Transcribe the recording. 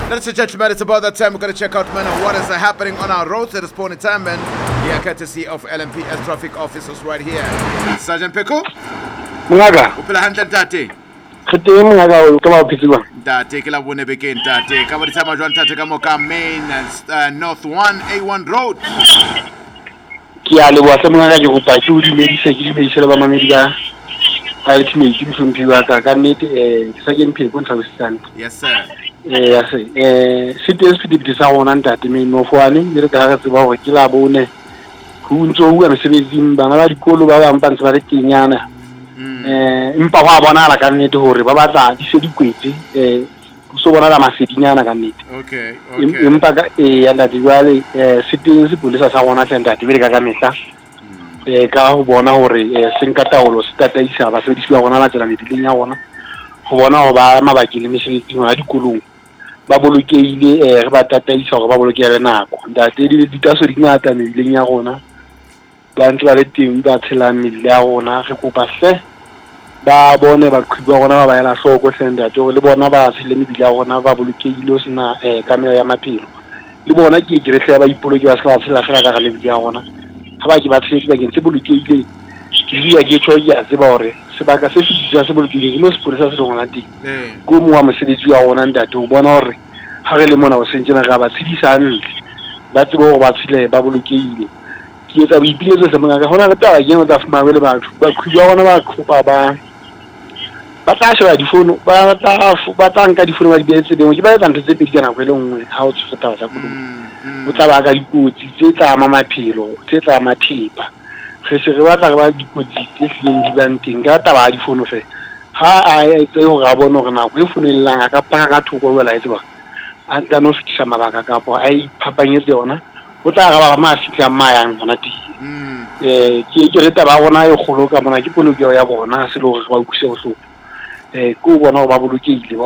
Ladies and gentlemen, it's about that time. We're going to check out, man, what is happening on our roads at this point in time, man. Here, courtesy of LMPS traffic officers right here. Sergeant Peko? Mungaka. Upela handle tate. Khete mungaka o ka ba phitsi Tate ke la bone bekeng tate. Ka ba di tsama jwang tate ka mo ka main North 1 A1 Road. Ki a le wa se mungaka ke go pa ke o di medise ke di medise le ba mamedi ka a ke me ke mfumpi wa ka nnete ke sa ke mpheko ntsa bositane. Yes sir. Ya se CTS di sa gona ntate me no fwane le ka ga tseba go ke la bone go ntso o a mesebetsing bana ba dikolo ba ba mpantse ba le kenyana empa go a bona la ka nnete hore ba batla di se dikwetse so bona la masedinyana ka nnete. Okay. Empa ka ya la diwale CTS polisa sa gona senta di bile ka mehla ka go bona hore se nka taolo se tataisa ba se di swa gona la tsela mebileng ya gona go bona go ba mabaki le mesebetsi ya dikolong ba bolokeile re ba tataisa go ba bolokele nako ntate di taso di ngata mebileng ya gona ba ntse ba le teng ba tshela mmele ya gona re kopa se ba bone ba khwiba gona ba ela hloko senda jo le bona ba tshele mebile ya gona ba bolokeile o sena kamera ya maphelo le bona ke direhle ba ipoloke ba se tshela fela ka le ya gona ha ba ke ba tshetse ba ke ntse bolokeile ke dia ke tsho ya se ba hore sebaka se se se bolokeile mo se polisa se gona teng go mo wa mosebetsi wa gona ntate o bona hore ha re le mona o sentsena ga ba tshedisa ntle ba tsebo go ba tshile ba bolokeile ke etsa boipiletso se mongaka gona le taba ke ngota fumane le batho ba khwiba gona ba khopa ba tla sheba difono ba tla nka difono ba di betse dingwe ke ba etsa ntse pedi kana go le nngwe ha o tshotse taba tsa kolong o tla ba ka dikotsi tse tla maphelo tse tla mathepa re se re batla ba dikotsi tse hleng di banteng ka taba ya difono fe ha a etse go ga bona gore nako e fonelang a ka pa ka thoko wela e tseba a tla no fitisa mabaka ka po a iphapanyetse yona o tla ga ba mafika mayang bona ti ke re taba bona e golo ka bona ke polokelo ya bona se le gore ba ukuse go hloka ko bona ba bolokile